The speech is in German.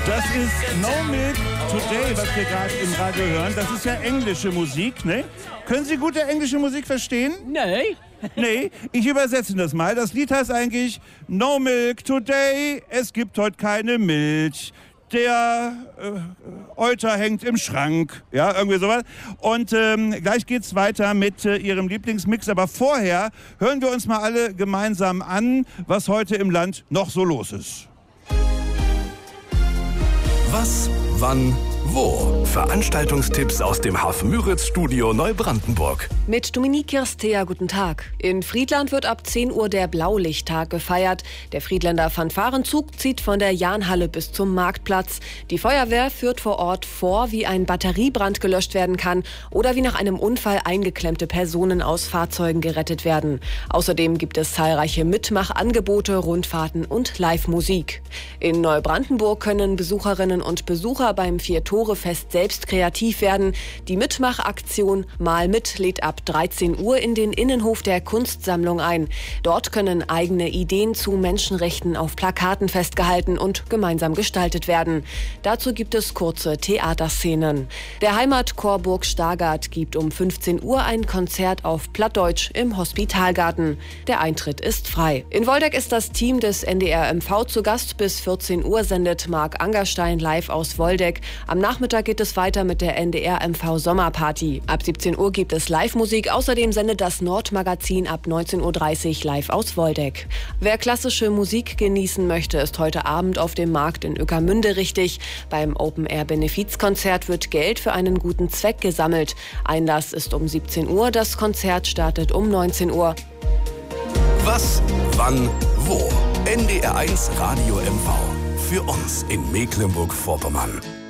Das ist No Milk Today, was wir gerade im Radio hören. Das ist ja englische Musik, ne? Können Sie gute englische Musik verstehen? Nee. Nee, ich übersetze das mal. Das Lied heißt eigentlich No Milk Today, es gibt heute keine Milch. Der Euter hängt im Schrank, ja, irgendwie sowas. Und gleich geht's weiter mit Ihrem Lieblingsmix. Aber vorher hören wir uns mal alle gemeinsam an, was heute im Land noch so los ist. Was, wann, wo? Veranstaltungstipps aus dem Hafen-Müritz-Studio Neubrandenburg. Mit Dominique Kirstea, guten Tag. In Friedland wird ab 10 Uhr der Blaulichttag gefeiert. Der Friedländer Fanfarenzug zieht von der Jahnhalle bis zum Marktplatz. Die Feuerwehr führt vor Ort vor, wie ein Batteriebrand gelöscht werden kann oder wie nach einem Unfall eingeklemmte Personen aus Fahrzeugen gerettet werden. Außerdem gibt es zahlreiche Mitmachangebote, Rundfahrten und Live-Musik. In Neubrandenburg können Besucherinnen und Besucher beim Vier-Tore-Fest selbst kreativ werden. Die Mitmachaktion Mal mit lädt ab 13 Uhr in den Innenhof der Kunstsammlung ein. Dort können eigene Ideen zu Menschenrechten auf Plakaten festgehalten und gemeinsam gestaltet werden. Dazu gibt es kurze Theaterszenen. Der Heimatchor Burg Stargard gibt um 15 Uhr ein Konzert auf Plattdeutsch im Hospitalgarten. Der Eintritt ist frei. In Woldeck ist das Team des NDR MV zu Gast. Bis 14 Uhr sendet Marc Angerstein live aus Woldeck. Am Nachmittag geht es weiter mit der NDR MV Sommerparty. Ab 17 Uhr gibt es Live-Musik. Außerdem sendet das Nordmagazin ab 19.30 Uhr live aus Woldeck. Wer klassische Musik genießen möchte, ist heute Abend auf dem Markt in Ueckermünde richtig. Beim Open-Air-Benefizkonzert wird Geld für einen guten Zweck gesammelt. Einlass ist um 17 Uhr, das Konzert startet um 19 Uhr. Was, wann, wo? NDR 1 Radio MV. Für uns in Mecklenburg-Vorpommern.